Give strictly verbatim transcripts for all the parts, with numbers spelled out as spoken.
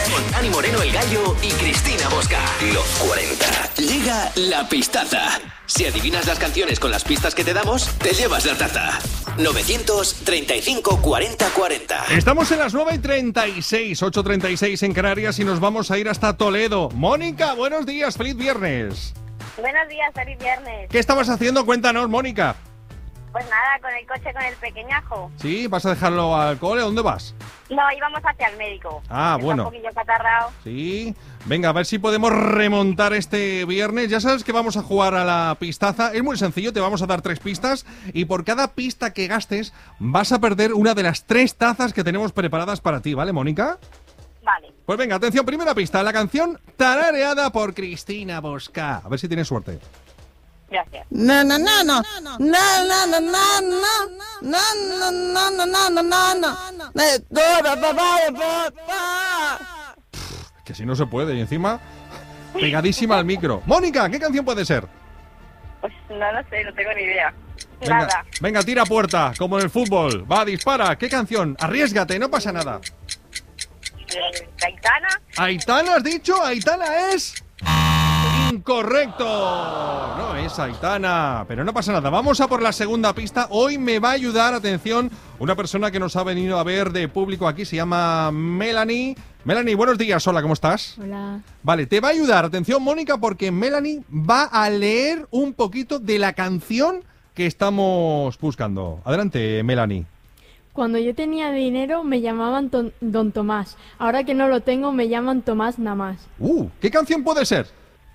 con Dani Moreno el Gallo y Cristina Bosca. Los cuarenta. Llega la pistaza. Si adivinas las canciones con las pistas que te damos, te llevas la taza. novecientos treinta y cinco cuarenta cuarenta. Estamos en las nueve y treinta y seis, ocho y treinta y seis en Canarias y nos vamos a ir hasta Toledo. Mónica, buenos días, feliz viernes. Buenos días, feliz viernes. ¿Qué estabas haciendo? Cuéntanos, Mónica. Pues nada, con el coche con el pequeñajo. ¿Sí? ¿Vas a dejarlo al cole? ¿Dónde vas? No, íbamos hacia el médico. Ah, Está bueno. un poquillo catarrao. Sí. Venga, a ver si podemos remontar este viernes. Ya sabes que vamos a jugar a la pistaza. Es muy sencillo, te vamos a dar tres pistas y por cada pista que gastes vas a perder una de las tres tazas que tenemos preparadas para ti, ¿vale, Mónica? Vale. Pues venga, atención, primera pista. La canción tarareada por Cristina Bosca. A ver si tienes suerte. Gracias. No, no, no, no. No, no, no, no, no. No, no, no, no, no, no, no, no. Eh, toda, papá, papá. Que si no se puede. Y encima, pegadísima al micro. Mónica, ¿qué canción puede ser? Pues no lo sé, no tengo ni idea. Venga, Nada. venga, tira a puerta, como en el fútbol. Va, dispara. ¿Qué canción? Arriésgate, no pasa nada. Eh, ¿Aitana? ¿Aitana has dicho? ¿Aitana es...? ¡Incorrecto! No es Aitana, pero no pasa nada. Vamos a por la segunda pista. Hoy me va a ayudar, atención, una persona que nos ha venido a ver de público aquí. Se llama Melanie. Melanie, buenos días. Hola, ¿cómo estás? Hola. Vale, te va a ayudar, atención, Mónica, porque Melanie va a leer un poquito de la canción que estamos buscando. Adelante, Melanie. Cuando yo tenía dinero me llamaban ton- Don Tomás. Ahora que no lo tengo me llaman Tomás nada más. Uh, ¿qué canción puede ser?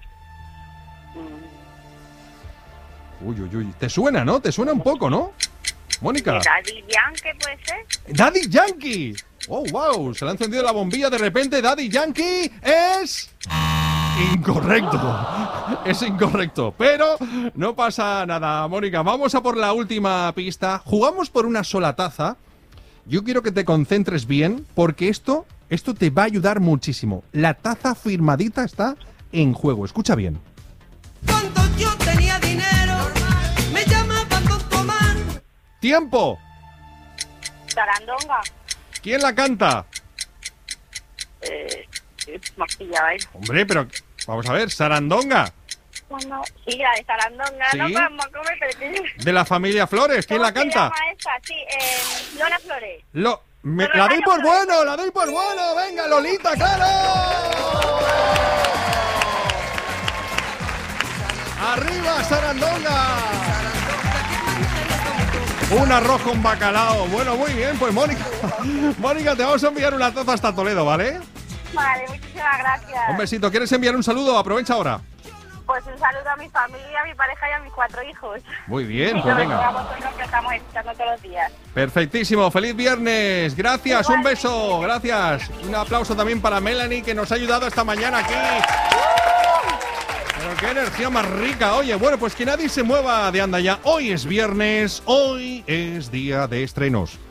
Uy, uy, uy. ¿Te suena, no? ¿Te suena un poco, no? Mónica. ¿Daddy Yankee puede ser? ¡Daddy Yankee! ¡Oh, wow! Se le ha encendido la bombilla de repente. ¡Daddy Yankee es... incorrecto! Es incorrecto. Pero no pasa nada, Mónica. Vamos a por la última pista. Jugamos por una sola taza. Yo quiero que te concentres bien porque esto, esto te va a ayudar muchísimo. La taza firmadita está en juego. Escucha bien. Cuando yo tenía dinero, me llamaban Don Tomás. ¡Tiempo! ¿Sarandonga? ¿Quién la canta? Eh, más pillado, ¿eh? Hombre, pero vamos a ver, Sarandonga. Cuando... Sí, la de Sarandonga. Sí. No vamos a comer, pero que... De la familia Flores. ¿Quién la ¿Cómo se canta? llama esta? Sí, eh, Lola Flores. Lo, me- Pero la la doy gana por Flores. bueno, la doy por bueno. Venga, Lolita, claro. ¡Arriba, Sarandonga! Un arroz con bacalao. Bueno, muy bien, pues Mónica. Mónica, te vamos a enviar una taza hasta Toledo, ¿vale? Vale, muchísimas gracias. Un besito. ¿Quieres enviar un saludo? Aprovecha ahora. Pues un saludo a mi familia, a mi pareja y a mis cuatro hijos. Muy bien, Y pues sobre todo a venga. vosotros que estamos escuchando todos los días. Perfectísimo. Feliz viernes. Gracias, un beso. Gracias. Un aplauso también para Melanie, que nos ha ayudado esta mañana aquí. Pero qué energía más rica. Oye, bueno, pues que nadie se mueva de anda ya. Hoy es viernes, hoy es día de estrenos.